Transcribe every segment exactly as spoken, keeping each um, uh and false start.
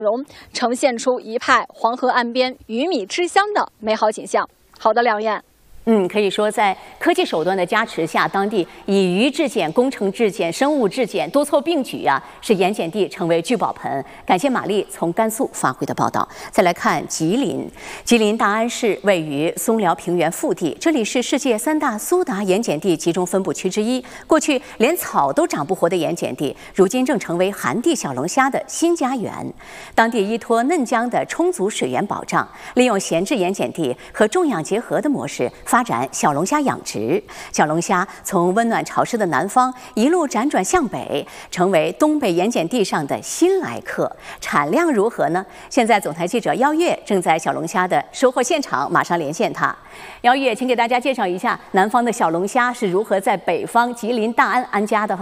容，呈现出一派黄河岸边鱼米之乡的美好景象。好的，梁燕。 嗯，可以说在科技手段的加持下，当地以渔质检、工程质检、生物质检多措并举呀、啊，使盐碱地成为聚宝盆。感谢玛丽从甘肃发回的报道。再来看吉林，吉林大安市位于松辽平原腹地，这里是世界三大苏达盐碱地集中分布区之一。过去连草都长不活的盐碱地，如今正成为寒地小龙虾的新家园。当地依托嫩江的充足水源保障，利用闲置盐碱地和种养结合的模式。 发展小龙虾养殖，小龙虾从温暖潮湿的南方一路辗转向北，成为东北盐碱地上的新来客。产量如何呢？现在总台记者姚月正在小龙虾的收获现场，马上连线他。姚月，请给大家介绍一下南方的小龙虾是如何在北方吉林大安安家的。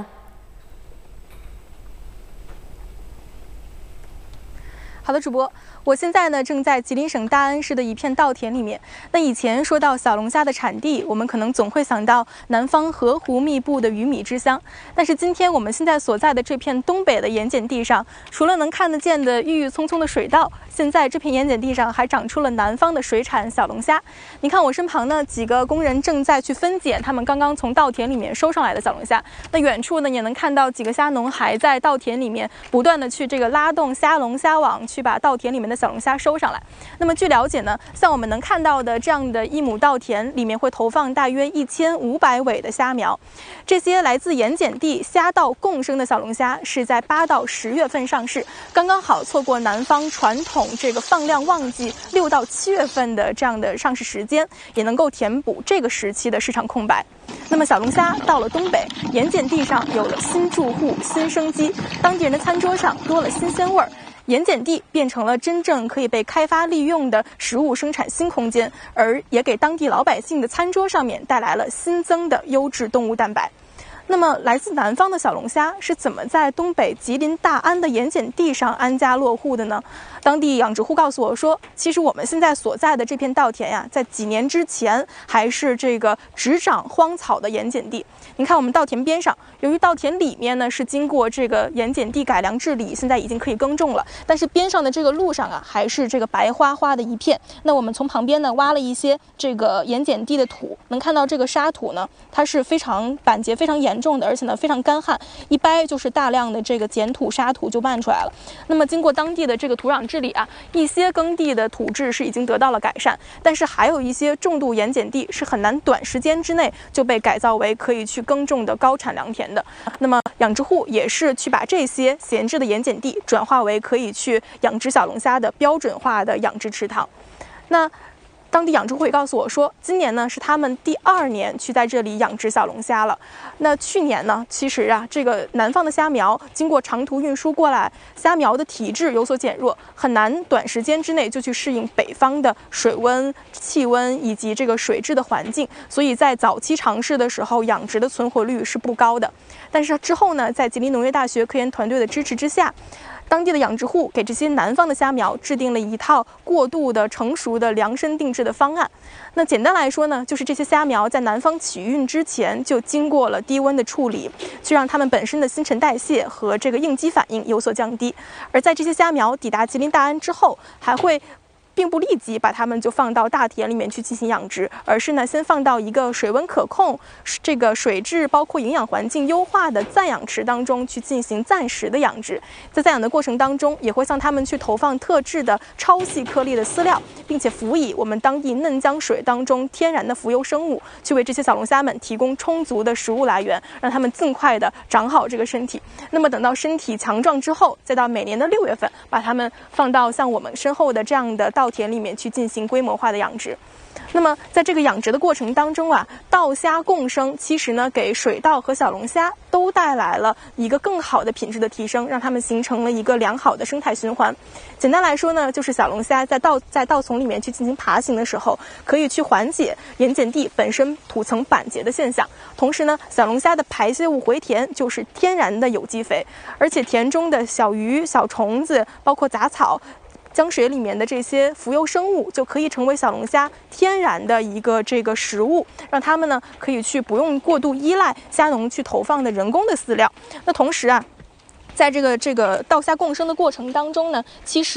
好的，主播，我现在呢正在吉林省大安市的一片稻田里面。那以前说到小龙虾的产地，我们可能总会想到南方河湖密布的鱼米之乡。但是今天我们现在所在的这片东北的盐碱地上，除了能看得见的郁郁葱葱的水稻，现在这片盐碱地上还长出了南方的水产小龙虾。你看我身旁呢，几个工人正在去分拣他们刚刚从稻田里面收上来的小龙虾。那远处呢也能看到几个虾农还在稻田里面不断的去这个拉动虾笼、虾网去。 去把稻田里面的小龙虾收上来。那么据了解呢，像我们能看到的这样的一亩稻田里面会投放大约一千五百尾的虾苗。这些来自盐碱地虾稻共生的小龙虾是在八到十月份上市，刚刚好错过南方传统这个放量旺季六到七月份的这样的上市时间，也能够填补这个时期的市场空白。 那么小龙虾到了东北，盐碱地上有了新住户、新生机，当地人的餐桌上多了新鲜味儿。 盐碱地变成了真正可以被开发利用的食物生产新空间，而也给当地老百姓的餐桌上面带来了新增的优质动物蛋白。那么，来自南方的小龙虾是怎么在东北吉林大安的盐碱地上安家落户的呢？当地养殖户告诉我说，其实我们现在所在的这片稻田呀，在几年之前还是这个只长荒草的盐碱地。你看，我们稻田边上，由于稻田里面呢是经过这个盐碱地改良治理，现在已经可以耕种了，但是边上的这个路上啊，还是这个白花花的一片。那我们从旁边呢挖了一些这个盐碱地的土，能看到这个沙土呢，它是非常板结、非常严重的，而且呢非常干旱，一掰就是大量的这个碱土、沙土就漫出来了。那么经过当地的这个土壤治理啊，一些耕地的土质是已经得到了改善，但是还有一些重度盐碱地是很难短时间之内就被改造为可以去耕种的高产良田的。那么养殖户也是去把这些闲置的盐碱地转化为可以去养殖小龙虾的标准化的养殖池塘。那 当地养殖户也告诉我说，今年呢是他们第二年去在这里养殖小龙虾了。那去年呢，其实啊，这个南方的虾苗经过长途运输过来，虾苗的体质有所减弱，很难短时间之内就去适应北方的水温、气温以及这个水质的环境，所以在早期尝试的时候，养殖的存活率是不高的。但是之后呢，在吉林农业大学科研团队的支持之下， 当地的养殖户给这些南方的虾苗制定了一套过渡的、成熟的、量身定制的方案。那简单来说呢，就是这些虾苗在南方起运之前就经过了低温的处理，去让它们本身的新陈代谢和这个应激反应有所降低。而在这些虾苗抵达吉林大安之后，还会 并不立即把它们就放到大田里面去进行养殖，而是呢先放到一个水温可控、这个水质包括营养环境优化的暂养池当中去进行暂时的养殖。在暂养的过程当中，也会向它们去投放特制的超细颗粒的饲料，并且辅以我们当地嫩江水当中天然的浮游生物，去为这些小龙虾们提供充足的食物来源，让它们尽快的长好这个身体。那么等到身体强壮之后，再到每年的六月份，把它们放到像我们身后的这样的稻 田里面去进行规模化的养殖。那么在这个养殖的过程当中啊，稻虾共生，其实呢给水稻和小龙虾都带来了一个更好的品质的提升，让它们形成了一个良好的生态循环。简单来说呢，就是小龙虾在稻在稻丛里面去进行爬行的时候，可以去缓解盐碱地本身土层板结的现象。同时呢，小龙虾的排泄物回填就是天然的有机肥，而且田中的小鱼、小虫子，包括杂草， 江水里面的这些浮游生物就可以成为小龙虾天然的一个这个食物，让它们呢可以去不用过度依赖虾农去投放的人工的饲料。那同时啊，在这个这个稻虾共生的过程当中呢，其实